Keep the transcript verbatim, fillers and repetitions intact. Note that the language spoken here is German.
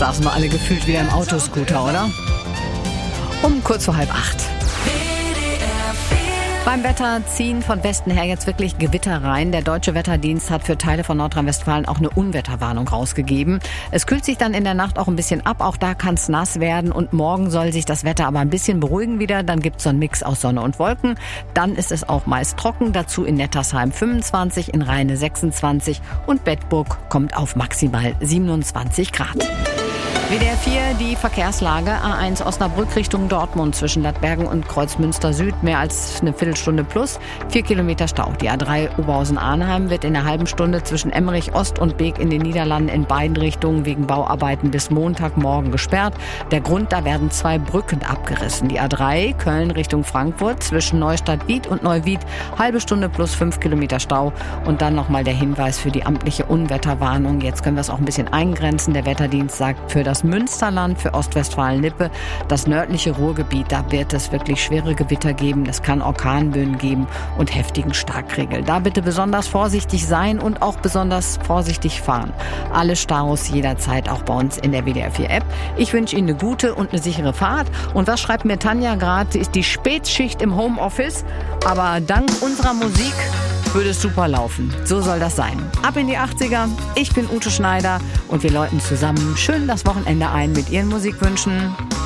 Saßen wir alle gefühlt wieder im Autoscooter, oder? Um kurz vor halb acht. Beim Wetter ziehen von Westen her jetzt wirklich Gewitter rein. Der Deutsche Wetterdienst hat für Teile von Nordrhein-Westfalen auch eine Unwetterwarnung rausgegeben. Es kühlt sich dann in der Nacht auch ein bisschen ab. Auch da kann es nass werden. Und morgen soll sich das Wetter aber ein bisschen beruhigen wieder. Dann gibt es so einen Mix aus Sonne und Wolken. Dann ist es auch meist trocken. Dazu in Nettersheim fünfundzwanzig, in Rheine sechsundzwanzig und Bedburg kommt auf maximal siebenundzwanzig Grad. W D R vier, die Verkehrslage. A eins Osnabrück Richtung Dortmund zwischen Lattbergen und Kreuzmünster Süd. Mehr als eine Viertelstunde plus. Vier Kilometer Stau. Die A drei Oberhausen-Arnheim wird in einer halben Stunde zwischen Emmerich Ost und Beek in den Niederlanden in beiden Richtungen wegen Bauarbeiten bis Montagmorgen gesperrt. Der Grund, da werden zwei Brücken abgerissen. Die A drei Köln Richtung Frankfurt zwischen Neustadt-Wied und Neuwied. Halbe Stunde plus fünf Kilometer Stau. Und dann nochmal der Hinweis für die amtliche Unwetterwarnung. Jetzt können wir es auch ein bisschen eingrenzen. Der Wetterdienst sagt, für das Münsterland, für Ostwestfalen-Lippe, das nördliche Ruhrgebiet, da wird es wirklich schwere Gewitter geben. Es kann Orkanböen geben und heftigen Starkregen. Da bitte besonders vorsichtig sein und auch besonders vorsichtig fahren. Alle Staus jederzeit auch bei uns in der W D R vier App. Ich wünsche Ihnen eine gute und eine sichere Fahrt. Und was schreibt mir Tanja gerade? Ist die Spätschicht im Homeoffice, aber dank unserer Musik würde es super laufen. So soll das sein. Ab in die achtziger. Ich bin Ute Schneider und wir läuten zusammen schön das Wochenende ein mit Ihren Musikwünschen.